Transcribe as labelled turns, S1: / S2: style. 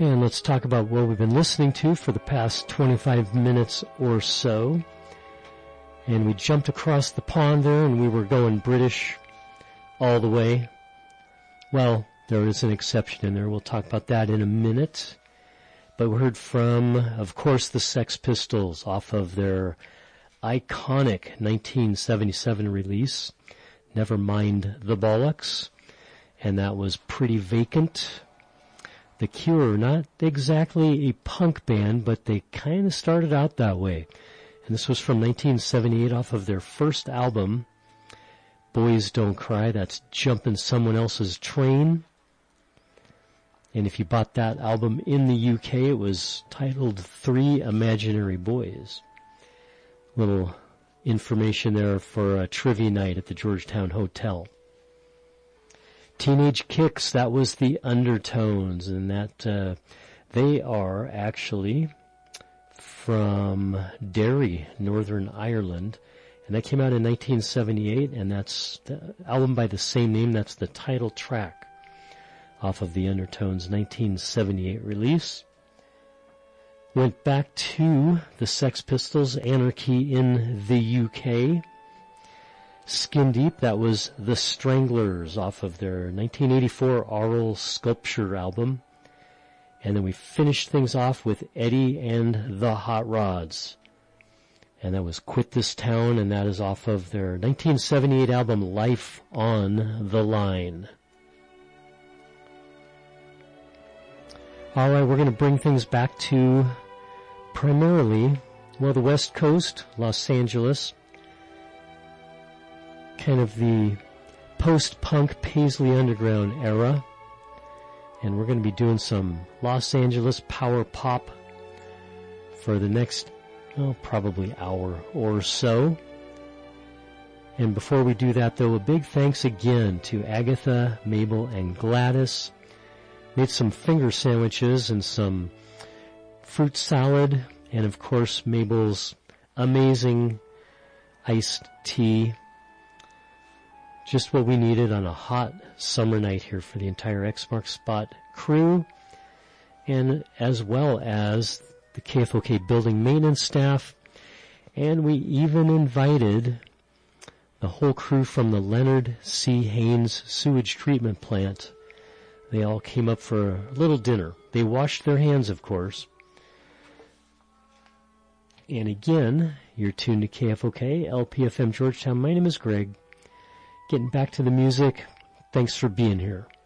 S1: And let's talk about what we've been listening to for the past 25 minutes or so. And we jumped across the pond there, and we were going British all the way. Well, there is an exception in there. We'll talk about that in a minute. But we heard from, of course, the Sex Pistols off of their iconic 1977 release, Never Mind the Bollocks. And that was Pretty Vacant. The Cure, not exactly a punk band, but they kind of started out that way. And this was from 1978 off of their first album, Boys Don't Cry. That's Jumpin' Someone Else's Train. And if you bought that album in the UK, it was titled Three Imaginary Boys. Little information there for a trivia night at the Georgetown Hotel. Teenage Kicks, that was the Undertones, and that they are actually from Derry, Northern Ireland, and that came out in 1978, and that's the album by the same name. That's the title track off of the Undertones 1978 release. Went back to the Sex Pistols, Anarchy in the UK. Skin Deep, that was The Stranglers off of their 1984 Aural Sculpture album. And then we finished things off with Eddie and the Hot Rods. And that was Quit This Town, and that is off of their 1978 album Life on the Line. Alright, we're going to bring things back to primarily, well, the West Coast, Los Angeles. Kind of the post-punk Paisley Underground era. And we're going to be doing some Los Angeles power pop for the next, probably hour or so. And before we do that, though, a big thanks again to Agatha, Mabel, and Gladys. Made some finger sandwiches and some fruit salad, and of course Mabel's amazing iced tea. Just what we needed on a hot summer night here for the entire X Mark Spot crew, and as well as the KFOK building maintenance staff. And we even invited the whole crew from the Leonard C. Haynes sewage treatment plant. They all came up for a little dinner. They washed their hands, of course. And again, you're tuned to KFOK, LPFM Georgetown. My name is Greg. Getting back to the music. Thanks for being here.